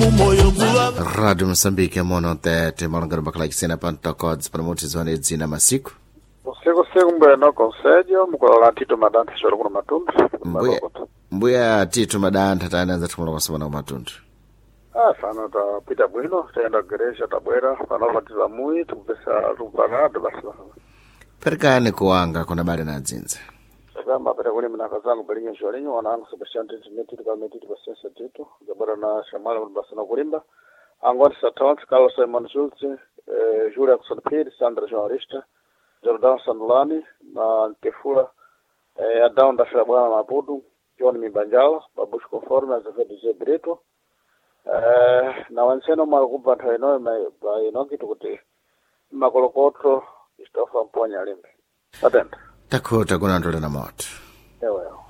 Rádio Moçambique, monotete, malangano bakala kisena pantokods para muitos anos de masiku. Você no conselho, mukola Tito Madanta choro kuna matundu. Mbuya Tito Madanta taanza tukumula kwa sababu na matundu. Sana ta pita bwino, taenda geresha tabwera, panavatiza mui, tupesa rupanado basi. Perkani kuanga kuna bali na dzinza. Kama pera kuni mnaka zangu belinyo sholinyo wanangu Sebastian Tintimeti kama metiti basi Tito, jabara na Shamala basi na kulimba. Angoni Satons, Carlos Simon Schultz, Julia Kusonpiri, Sandra Journalista, Jordan Sanulani, na Kefula, Adão da Fabana Maputo, John Mibanjala, Babush Conforme, Azevedo Zé Brito, na wanseno makupa taino inoki tukuti makolokotro istofa mponya limbe. Atenda. Takuta kuna ndole na moto. Ewe.